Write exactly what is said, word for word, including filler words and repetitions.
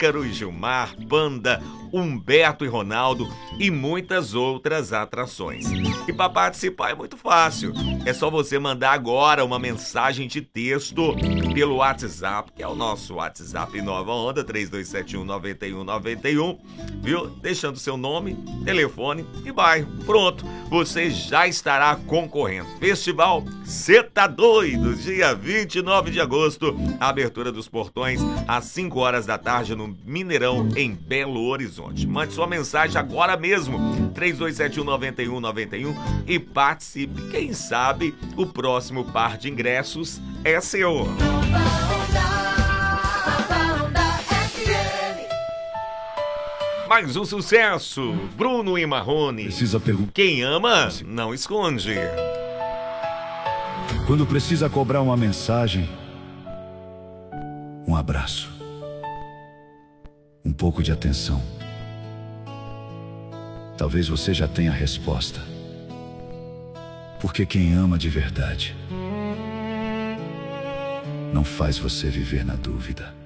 Ícaro e Gilmar, Banda, Humberto e Ronaldo e muitas outras atrações. E para participar é muito fácil. É só você mandar agora uma mensagem de texto pelo WhatsApp, que é o nosso WhatsApp Nova Onda, três dois sete um, nove um nove um, viu? Deixando seu nome, telefone e bairro. Pronto, você já estará concorrendo. Festival Cê Tá Doido, dia vinte e nove de agosto, a abertura dos portões às cinco horas da tarde no Mineirão, em Belo Horizonte. Mande sua mensagem agora mesmo, três dois sete um, nove um nove um, e participe. Quem sabe o próximo par de ingressos é seu. Mais um sucesso, Bruno e Marrone. Precisa perguntar. Quem ama, não esconde. Quando precisa cobrar uma mensagem, um abraço, um pouco de atenção. Talvez você já tenha a resposta. Porque quem ama de verdade não faz você viver na dúvida.